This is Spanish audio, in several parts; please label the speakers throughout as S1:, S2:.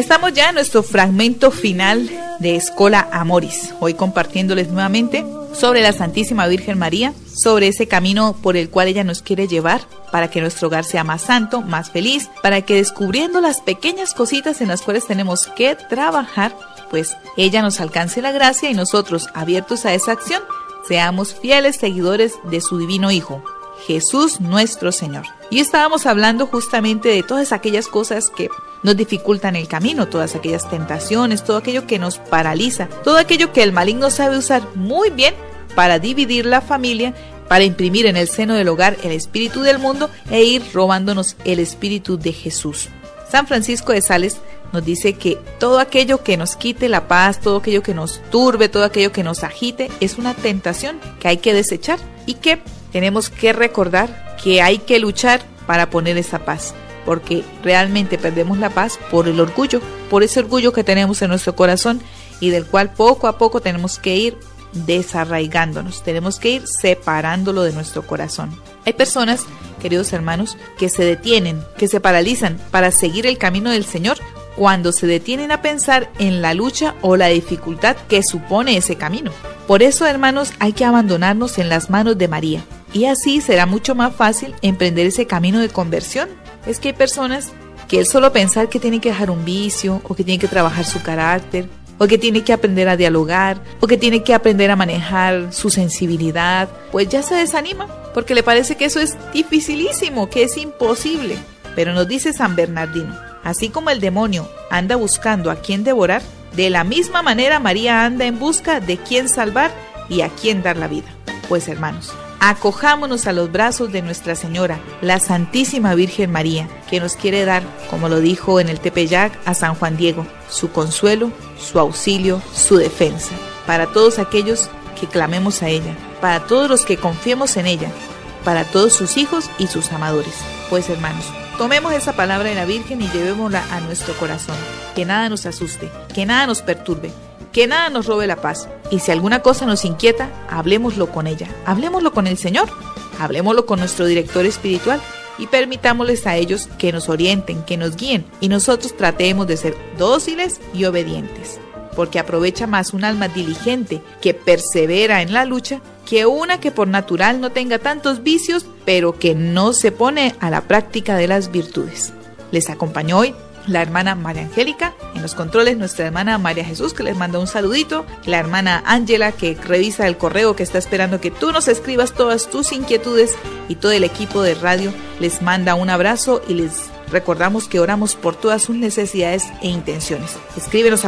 S1: Estamos ya en nuestro fragmento final de Escola Amoris, hoy compartiéndoles nuevamente sobre la Santísima Virgen María, sobre ese camino por el cual ella nos quiere llevar para que nuestro hogar sea más santo, más feliz, para que descubriendo las pequeñas cositas en las cuales tenemos que trabajar, pues ella nos alcance la gracia y nosotros, abiertos a esa acción, seamos fieles seguidores de su divino Hijo, Jesús nuestro Señor. Y estábamos hablando justamente de todas aquellas cosas que nos dificultan el camino, todas aquellas tentaciones, todo aquello que nos paraliza, todo aquello que el maligno sabe usar muy bien para dividir la familia, para imprimir en el seno del hogar el espíritu del mundo e ir robándonos el espíritu de Jesús. San Francisco de Sales nos dice que todo aquello que nos quite la paz, todo aquello que nos turbe, todo aquello que nos agite, es una tentación que hay que desechar y que tenemos que recordar que hay que luchar para poner esa paz, porque realmente perdemos la paz por el orgullo, por ese orgullo que tenemos en nuestro corazón y del cual poco a poco tenemos que ir desarraigándonos, tenemos que ir separándolo de nuestro corazón. Hay personas, queridos hermanos, que se detienen, que se paralizan para seguir el camino del Señor cuando se detienen a pensar en la lucha o la dificultad que supone ese camino. Por eso, hermanos, hay que abandonarnos en las manos de María, y así será mucho más fácil emprender ese camino de conversión. Es que hay personas que el solo pensar que tienen que dejar un vicio, o que tienen que trabajar su carácter, o que tiene que aprender a dialogar, o que tiene que aprender a manejar su sensibilidad, pues ya se desanima, porque le parece que eso es dificilísimo, que es imposible. Pero nos dice San Bernardino, así como el demonio anda buscando a quién devorar, de la misma manera María anda en busca de quién salvar y a quién dar la vida. Pues hermanos, acojámonos a los brazos de Nuestra Señora, la Santísima Virgen María, que nos quiere dar, como lo dijo en el Tepeyac a San Juan Diego, su consuelo, su auxilio, su defensa, para todos aquellos que clamemos a ella, para todos los que confiemos en ella, para todos sus hijos y sus amadores. Pues hermanos, tomemos esa palabra de la Virgen y llevémosla a nuestro corazón, que nada nos asuste, que nada nos perturbe, que nada nos robe la paz. Y si alguna cosa nos inquieta, hablemoslo con ella, hablemoslo con el Señor, hablemoslo con nuestro director espiritual y permitámosles a ellos que nos orienten, que nos guíen, y nosotros tratemos de ser dóciles y obedientes, porque aprovecha más un alma diligente que persevera en la lucha que una que por natural no tenga tantos vicios, pero que no se pone a la práctica de las virtudes. Les acompañó hoy la hermana María Angélica, en los controles nuestra hermana María Jesús, que les manda un saludito, la hermana Ángela, que revisa el correo, que está esperando que tú nos escribas todas tus inquietudes, y todo el equipo de radio les manda un abrazo y les recordamos que oramos por todas sus necesidades e intenciones. Escríbenos a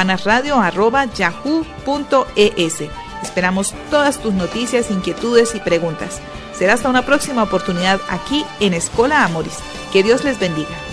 S1: guadalupanasradio@yahoo.es. Esperamos todas tus noticias, inquietudes y preguntas. Será hasta una próxima oportunidad aquí en Escola Amoris. Que Dios les bendiga.